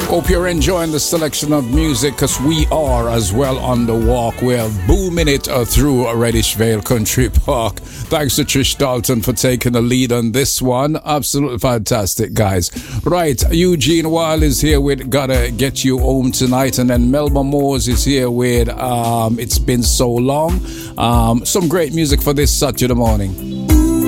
Hope you're enjoying the selection of music, because we are as well on the walk. We're booming it through Reddish Vale Country Park. Thanks to Trish Dalton for taking the lead on this one. Absolutely fantastic, guys. Right, Eugene Wild is here with Gotta Get You Home Tonight, and then Melba Moores is here with It's Been So Long. Some great music for this Saturday morning.